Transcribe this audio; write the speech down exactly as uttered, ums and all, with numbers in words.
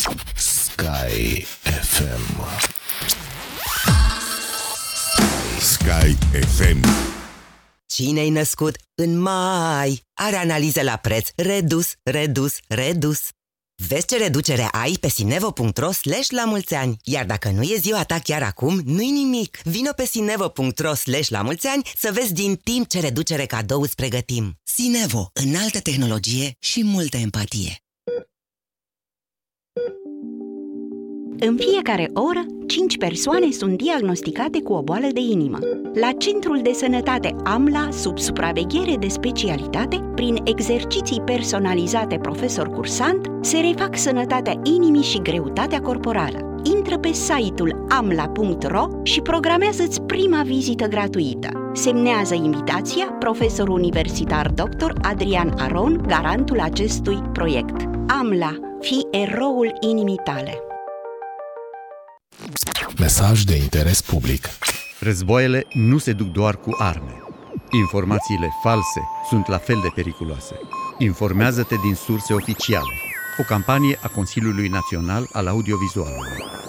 Sky F M. Sky F M. Cine-i născut în mai are analize la preț redus, redus, redus. Vezi ce reducere ai pe sinevo punct ro slash la mulți ani. Iar dacă nu e ziua ta chiar acum, nu-i nimic. Vino pe sinevo punct ro slash la mulți ani să vezi din timp ce reducere cadou îți pregătim. Sinevo, înaltă tehnologie și multă empatie. În fiecare oră, cinci persoane sunt diagnosticate cu o boală de inimă. La Centrul de Sănătate AMLA, sub supraveghere de specialitate, prin exerciții personalizate profesor cursant, se refac sănătatea inimii și greutatea corporală. Intră pe site-ul amla punct ro și programează-ți prima vizită gratuită. Semnează invitația profesorul universitar doctor Adrian Aron, garantul acestui proiect. AMLA, fii eroul inimii tale. Mesaj de interes public. Războaiele nu se duc doar cu arme. Informațiile false sunt la fel de periculoase. Informează-te din surse oficiale. O campanie a Consiliului Național al Audiovizualului.